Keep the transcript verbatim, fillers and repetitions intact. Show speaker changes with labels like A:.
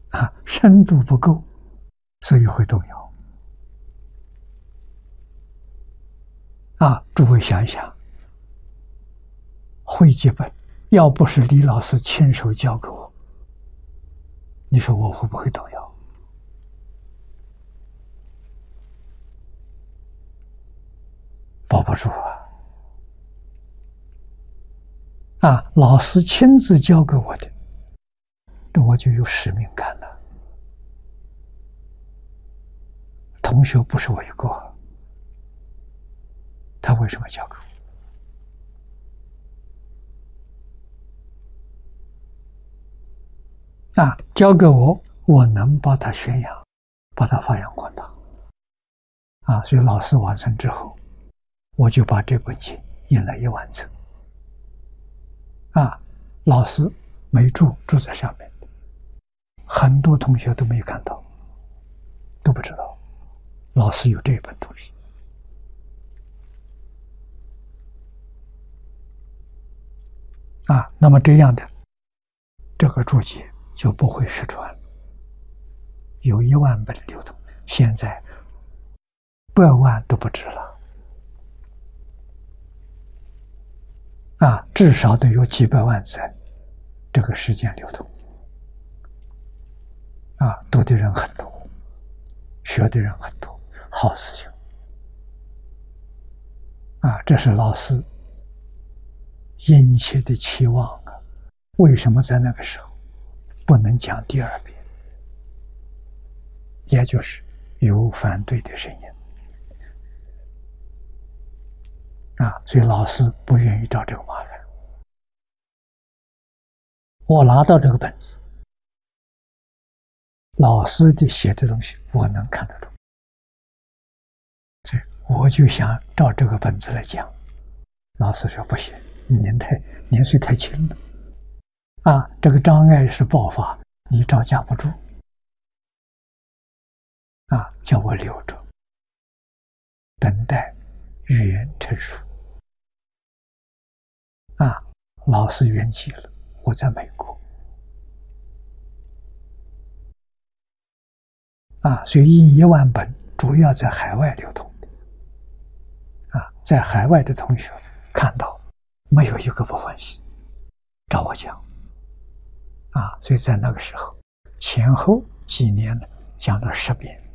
A: 啊，深度不够，所以会动摇。啊，诸位想一想，会记本要不是李老师亲手教给我，你说我会不会动摇？保不住啊！啊，老师亲自教给我的，这我就有使命感了。同学不是我一个，他为什么教给我？啊，教给我，我能把它宣扬，把它发扬光大。啊，所以老师完成之后，我就把这本经印了一万册。啊，老师没注注在上面，很多同学都没看到，都不知道老师有这本东西。啊，那么这样的这个注解就不会失传，有一万本流通，现在百万都不止了。啊，至少得有几百万在这个时间流通。啊，读的人很多，学的人很多，好事情。啊，这是老师殷切的期望啊！为什么在那个时候不能讲第二遍？也就是有反对的声音啊，所以老师不愿意找这个麻烦。我拿到这个本子，老师的写的东西我能看得懂，所以我就想照这个本子来讲。老师说不行，年太年岁太轻了，啊，这个障碍是爆发，你招架不住，啊，叫我留着，等待语言成熟。啊，老师圆寂了，我在美国。啊，所以印一万本主要在海外流通的。啊，在海外的同学看到，没有一个不欢喜，找我讲。啊，所以在那个时候，前后几年讲了十遍。